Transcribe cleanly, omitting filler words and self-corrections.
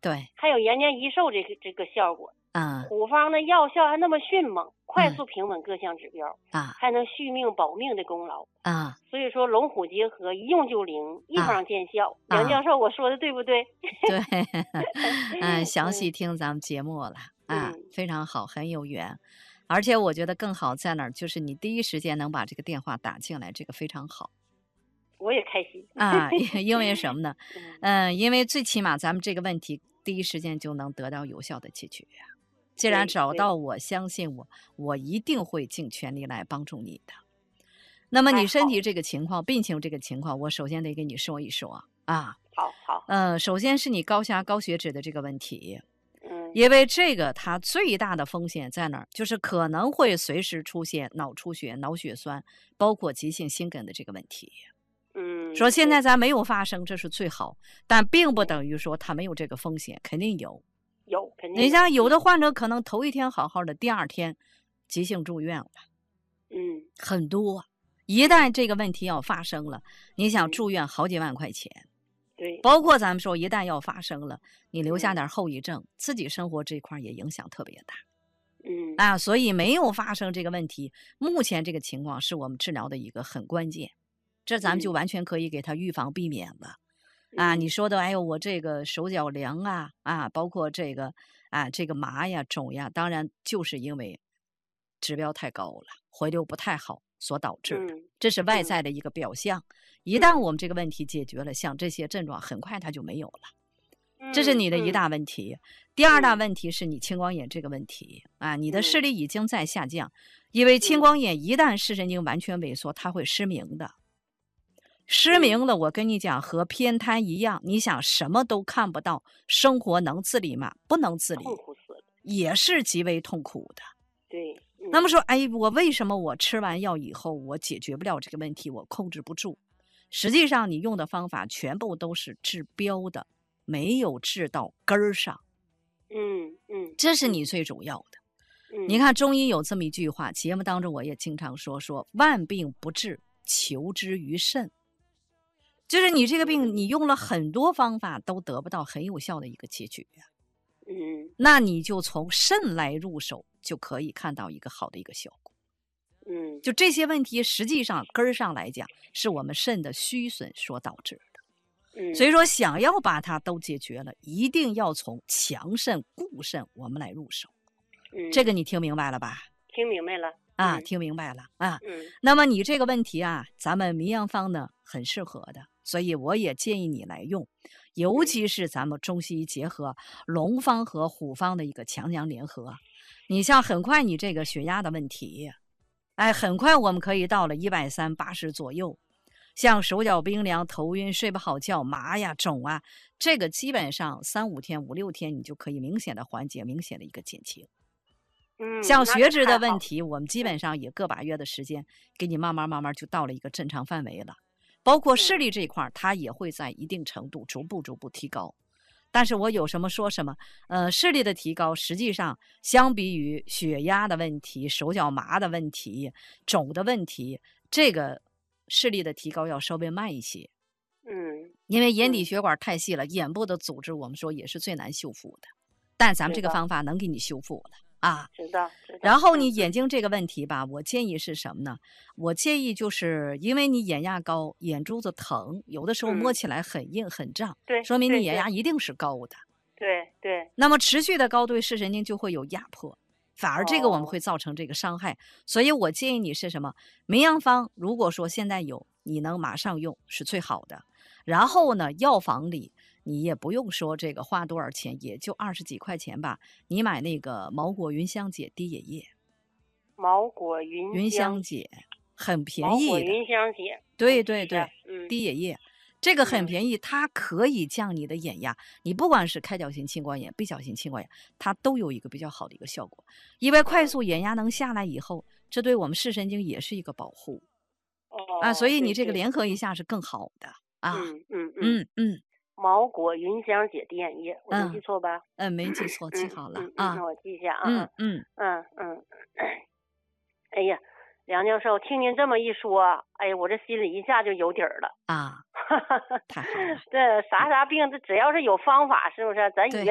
对， 还有延年益寿这个效果。 嗯虎方的药效还那么迅猛，快嗯速平稳各项指标， 啊还能续命保命的功劳。 啊所以说龙虎结合，一用就灵，一方见效。梁啊， 教授，我说的对不对？ 对，详细嗯听咱们节目了啊， 嗯， 非常好，很有缘。而且我觉得更好在哪儿，就是你第一时间能把这个电话打进来，这个非常好。 我也开心。 啊，因为什么呢？ 嗯， 因为最起码咱们这个问题第一时间就能得到有效的解决呀。既然对对， 找到我，相信我，我一定会尽全力来帮助你的。那么太好， 你身体这个情况，病情这个情况，我首先得跟你说一说啊。 好， 首先是你高血压、高血脂的这个问题， 嗯因为这个它最大的风险在哪儿？就是可能会随时出现脑出血、脑血栓，包括急性心梗的这个问题。说现在对咱没有发生，这是最好，但并不对， 等于说它没有这个风险，肯定有。你肯定有。 像有的患者可能头一天好好的，第二天急性住院了， 嗯很多。一旦这个问题要发生了，你想嗯， 住院好几万块钱， 对， 包括咱们说一旦要发生了，你留下嗯点后遗症，自己生活这块儿也影响特别大嗯啊。所以没有发生这个问题，目前这个情况是我们治疗的一个很关键，这咱们就嗯完全可以给他预防避免了。啊，你说的，哎呦，我这个手脚凉啊，包括这个这个麻呀、肿呀，当然就是因为指标太高了，回流不太好所导致的， 嗯这是外嗯在的一个表象。一旦我们这个问题解决了，像这些症状很快它就没有了，这是你的一大问题。第二大问题是你青光眼这个问题啊，你的视力已经在下降，因为青光眼一旦视神经完全萎缩，它会失明的。失明了，我跟你讲，和偏瘫一样，你想什么都看不到，生活能自理吗？不能自理， 痛苦死了。 也是极为痛苦的。 对， 那么说，哎，我为什么我吃完药以后，我解决不了这个问题，我控制不住？实际上，你用的方法全部都是治标的，没有治到根儿上，这是你最主要的。你看中医有这么一句话，节目当中我也经常说万病不治，求之于肾。就是你这个病，你用了很多方法都得不到很有效的一个解决，那你就从肾来入手，就可以看到一个好的一个效果。就这些问题，实际上根儿上来讲，是我们肾的虚损所导致的。所以说，想要把它都解决了，一定要从强肾固肾我们来入手。这个你听明白了吧？ 听明白了啊，听明白了啊。那么你这个问题啊，咱们民阳方呢很适合的，所以我也建议你来用，尤其是咱们中西医结合龙方和虎方的一个强强联合。你像很快你这个血压的问题，很快我们可以到了130、80左右。像手脚冰凉、头晕、睡不好觉、麻呀、肿啊，这个基本上3、5天、5、6天，你就可以明显的缓解，明显的一个减轻。像血脂的问题，我们基本上也个把月的时间，给你慢慢就到了一个正常范围了。包括视力这一块，它也会在一定程度逐步提高。但是我有什么说什么，视力的提高，实际上相比于血压的问题、手脚麻的问题、肿的问题，这个视力的提高要稍微慢一些。因为眼底血管太细了，眼部的组织我们说也是最难修复的，但咱们这个方法能给你修复了啊。 知道。 然后你眼睛这个问题吧，我建议是什么呢？我建议就是因为你眼压高，眼珠子疼，有的时候摸起来很硬很胀， 对， 说明你眼压一定是高的。 对。 那么持续的高对视神经就会有压迫，反而这个我们会造成这个伤害。所以我建议你是什么？民阳方如果说现在有，你能马上用是最好的。然后呢，药房里你也不用说这个花多少钱，也就20几块钱吧。你买那个毛果云香解滴眼液， 毛果云香解很便宜的。 毛果云香解， 对，滴眼液，这个很便宜，它可以降你的眼压。你不管是开角型青光眼、闭角型青光眼，它都有一个比较好的一个效果。因为快速眼压能下来以后，这对我们视神经也是一个保护。所以你这个联合一下是更好的啊。 毛果云香解滴眼液，我没记错吧？ 没记错，记好了啊。 那我记一下啊。哎呀，梁教授，听您这么一说，哎呀，我这心里一下就有底儿了啊。太好了。 这啥病，这只要是有方法，是不是？咱医院